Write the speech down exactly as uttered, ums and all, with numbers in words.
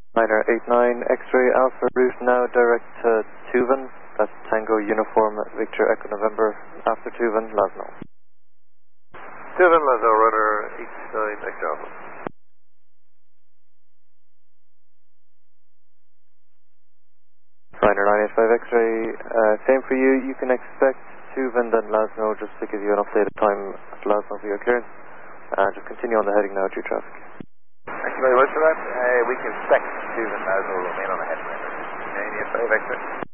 Niner eight nine X-ray Alpha route now direct to Tuvan. That's Tango Uniform Victor Echo November after Tuvan, Lasno. Tuvan, Lasno, runner eight nine X-ray Alpha. Niner nine eight five X-ray, uh, same for you. You can expect Tuvan then Lasno just to give you an updated time at Lasno for your clearance. And just continue on the heading now through traffic. Thank you very much for that. Uh, we can expect Tuvan Lasno will remain on the heading. nine eight five X-ray.